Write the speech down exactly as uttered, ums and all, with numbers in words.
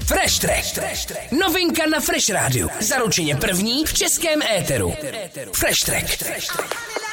Fresh Track. Novinka na Fresh Rádiu. Zaručeně první v českém éteru. Fresh Track.